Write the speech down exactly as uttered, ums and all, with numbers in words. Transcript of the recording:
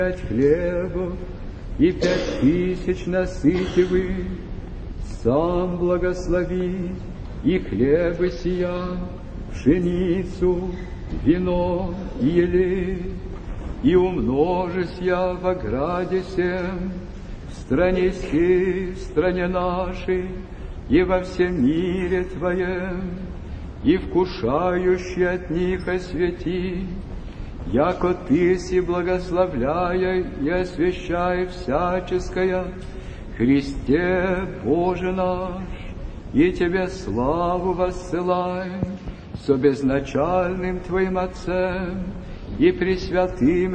пять хлебов и пять тысяч насытивых, сам благослови и хлебы сия, пшеницу, вино и елей, и умножусь я в ограде сем, в стране сей, в стране нашей, и во всем мире Твоем, и вкушающий от них освети, яко Ты си благословляя и освящай всяческое, Христе Боже наш, и Тебе славу воссылаем со безначальным Твоим Отцем и пресвятым